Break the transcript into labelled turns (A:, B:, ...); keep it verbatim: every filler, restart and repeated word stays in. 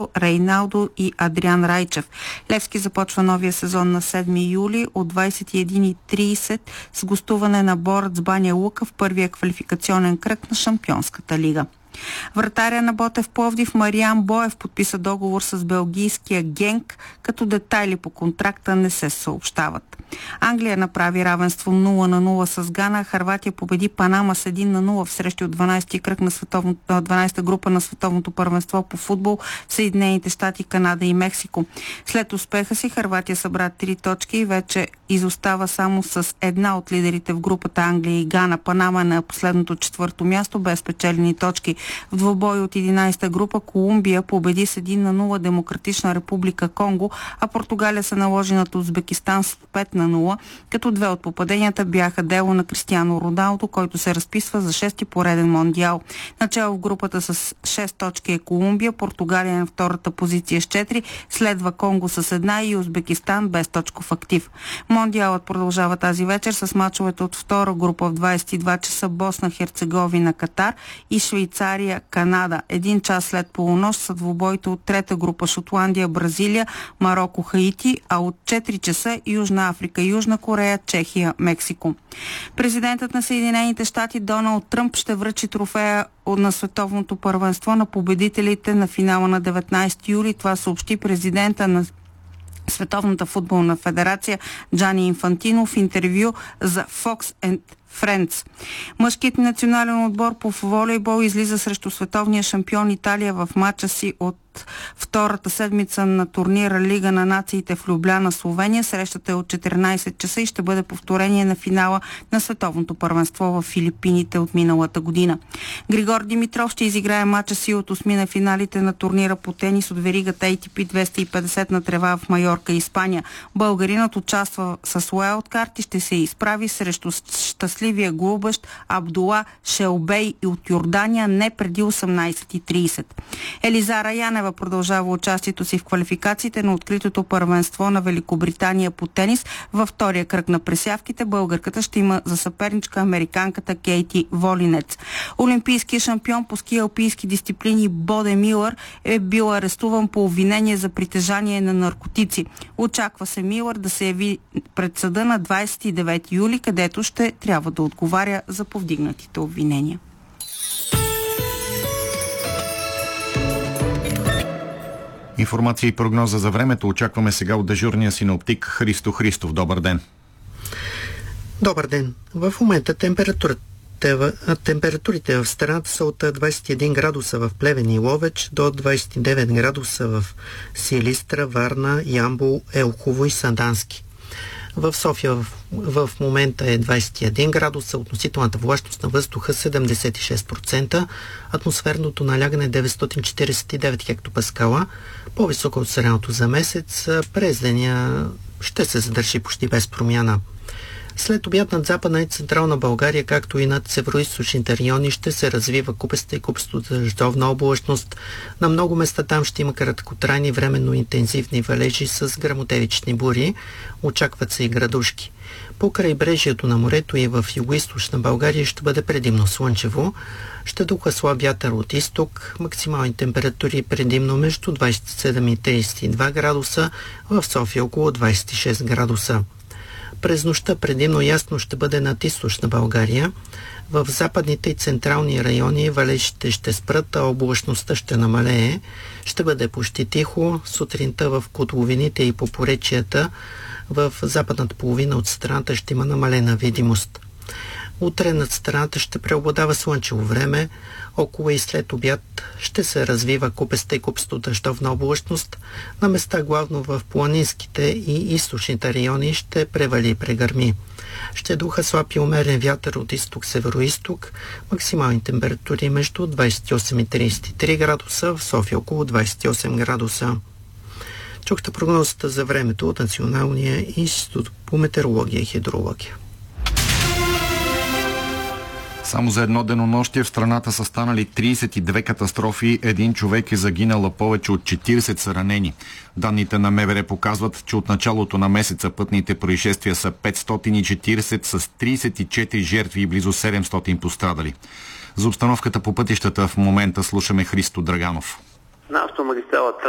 A: Роналдо, Рейналдо и Адриан Райчев. Левски започва новия сезон на седми юли от двадесет и една и тридесет с гостуване на Борец Баня Лука в първия квалификационен кръг на Шампионската лига. Вратаря на Ботев Пловдив Мариан Боев подписа договор с белгийския Генк, като детайли по контракта не се съобщават. Англия направи равенство нула на нула с Гана, Хърватия победи Панама с един на нула в срещи от дванадесети кръг на дванадесета група на световното първенство по футбол в Съединените щати, Канада и Мексико. След успеха си Хърватия събра три точки и вече изостава само с една от лидерите в групата Англия и Гана. Панама на последното четвърто място без спечелени точки. В двубой от единадесета група Колумбия победи с един на нула Демократична република Конго, а Португалия се наложи над Узбекистан с пет на нула, като две от попаденията бяха дело на Кристиано Роналдо, който се разписва за шести пореден мондиал. Начало в групата с шест точки е Колумбия, Португалия на втората позиция с четири, следва Конго с една и Узбекистан без точков актив. Мондиалът продължава тази вечер с мачовете от втора група в двадесет и два часа Босна, Херцеговина, Катар и Швейцария, Канада. Един час след полунощ са двубоите от трета група Шотландия, Бразилия, Мароко, Хаити, а от четири часа Южна Африка, Южна Корея, Чехия, Мексико. Президентът на Съединените щати Доналд Тръмп ще връчи трофея на световното първенство на победителите на финала на деветнадесети юли. Това съобщи президента на Световната футболна федерация Джани Инфантино в интервю за Fox and Friends. Мъжкият национален отбор по волейбол излиза срещу световния шампион Италия в матча си от втората седмица на турнира Лига на нациите в Любляна, Словения. Срещата е от четиринадесет часа и ще бъде повторение на финала на световното първенство в Филипините от миналата година. Григор Димитров ще изиграе матча си от осми на финалите на турнира по тенис от веригата Ей Ти Пи двеста и петдесет на трева в Майорка, Испания. Българинът участва с уайлдкарт и ще се изправи срещу щастливия глубещ Абдула Шелбей и от Йордания не преди осемнадесет и тридесет. Елизара Янева продължава участието си в квалификациите на откритото първенство на Великобритания по тенис. Във втория кръг на пресявките българката ще има за съперничка американката Кейти Волинец. Олимпийският шампион по ски алпийски дисциплини Боде Милър е бил арестуван по обвинение за притежание на наркотици. Очаква се Милър да се яви пред съда на двадесет и девети юли, където ще трябва да отговаря за повдигнатите обвинения.
B: Информация и прогноза за времето очакваме сега от дежурния синоптик Христо Христов. Добър ден!
C: Добър ден! В момента температурите, температурите в страната са от двадесет и един градуса в Плевен и Ловеч до двадесет и девет градуса в Силистра, Варна, Ямбол, Елхово и Сандански. В София в, в момента е двадесет и един градуса, относителната влажност на въздуха седемдесет и шест процента, атмосферното налягане деветстотин четиридесет и девет хектопаскала, по-високо от средното за месец. През деня ще се задържи почти без промяна. След обяд над Западна и Централна България, както и над североизточните райони, ще се развива купеста и купесто дъждовна облачност. На много места там ще има краткотрайни временно интензивни валежи с гръмотевични бури. Очакват се и градушки. По крайбрежието на морето и в югоизточна България ще бъде предимно слънчево. Ще духа слаб вятър от изток. Максимални температури предимно между двадесет и седем и тридесет и два градуса, в София около двадесет и шест градуса. През нощта предимно ясно ще бъде над източна България. В западните и централни райони валежите ще спрат, а облачността ще намалее. Ще бъде почти тихо. Сутринта в котловините и по поречията в западната половина от страната ще има намалена видимост. Утре над страната ще преобладава слънчево време. Около и след обяд ще се развива купеста и купесто дъждовна облачност. На места главно в планинските и източните райони ще превали и прегърми. Ще духа слаб и умерен вятър от изток-североизток. Максимални температури между двадесет и осем и тридесет и три градуса, в София около двадесет и осем градуса. Чухте прогнозата за времето от Националния институт по метеорология и хидрология.
B: Само за едно денонощие в страната са станали тридесет и две катастрофи, един човек е загинал, а повече от четиридесет са ранени. Данните на МВР показват, че от началото на месеца пътните происшествия са петстотин и четиридесет с тридесет и четири жертви и близо седемстотин пострадали. За обстановката по пътищата в момента слушаме Христо Драганов.
D: На автомагистрала